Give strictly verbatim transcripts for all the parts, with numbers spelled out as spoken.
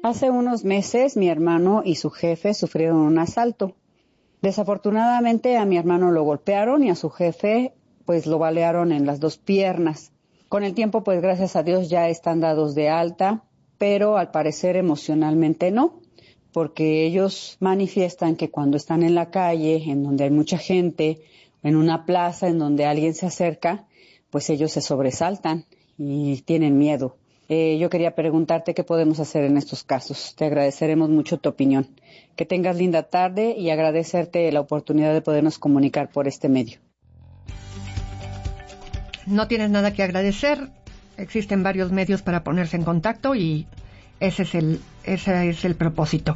Hace unos meses mi hermano y su jefe sufrieron un asalto. Desafortunadamente a mi hermano lo golpearon y a su jefe pues lo balearon en las dos piernas. Con el tiempo pues gracias a Dios ya están dados de alta, pero al parecer emocionalmente no, porque ellos manifiestan que cuando están en la calle, en donde hay mucha gente, en una plaza en donde alguien se acerca, pues ellos se sobresaltan y tienen miedo. Eh, yo quería preguntarte qué podemos hacer en estos casos. Te agradeceremos mucho tu opinión. Que tengas linda tarde y agradecerte la oportunidad de podernos comunicar por este medio. No tienes nada que agradecer. Existen varios medios para ponerse en contacto y ese es el, ese es el propósito.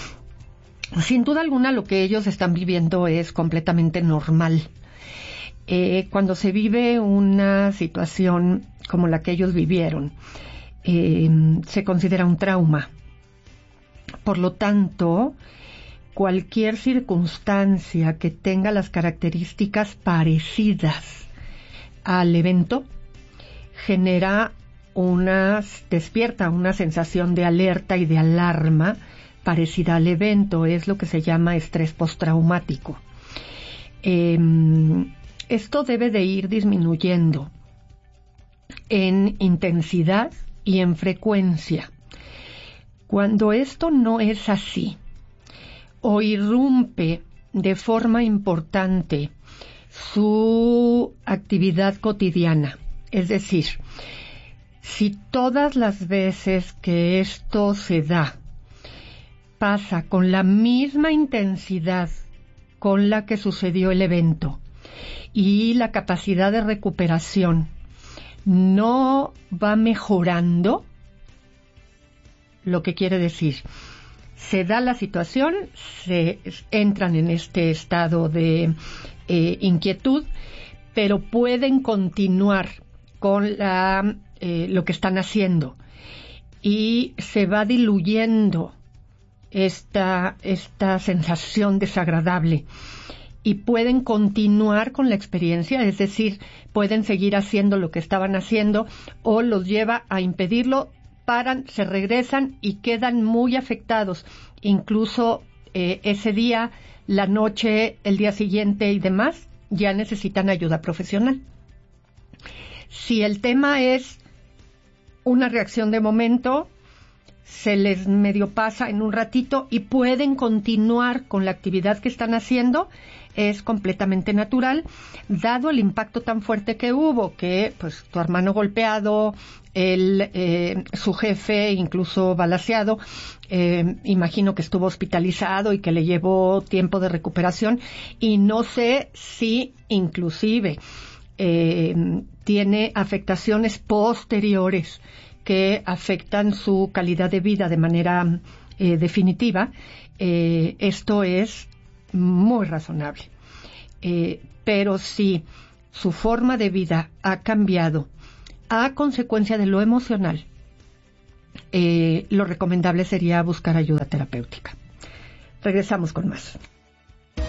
Sin duda alguna, lo que ellos están viviendo es completamente normal. Eh, cuando se vive una situación como la que ellos vivieron, eh, se considera un trauma. Por lo tanto, cualquier circunstancia que tenga las características parecidas al evento genera una, despierta una sensación de alerta y de alarma parecida al evento. Es lo que se llama estrés postraumático. Eh, esto debe de ir disminuyendo en intensidad y en frecuencia. Cuando esto no es así, o irrumpe de forma importante su actividad cotidiana, es decir, si todas las veces que esto se da pasa con la misma intensidad con la que sucedió el evento y la capacidad de recuperación no va mejorando, lo que quiere decir, se da la situación, se entran en este estado de eh, inquietud, pero pueden continuar con la, eh, lo que están haciendo y se va diluyendo esta, esta sensación desagradable y pueden continuar con la experiencia, es decir, pueden seguir haciendo lo que estaban haciendo o los lleva a impedirlo, paran, se regresan y quedan muy afectados, incluso eh, ese día, la noche, el día siguiente y demás, ya necesitan ayuda profesional. Si el tema es una reacción de momento, se les medio pasa en un ratito y pueden continuar con la actividad que están haciendo, es completamente natural, dado el impacto tan fuerte que hubo, que pues tu hermano golpeado, el, eh, su jefe incluso balaceado, eh, imagino que estuvo hospitalizado y que le llevó tiempo de recuperación, y no sé si inclusive eh, tiene afectaciones posteriores que afectan su calidad de vida de manera eh, definitiva. Eh, esto es muy razonable. Eh, pero si su forma de vida ha cambiado a consecuencia de lo emocional, eh, lo recomendable sería buscar ayuda terapéutica. Regresamos con más.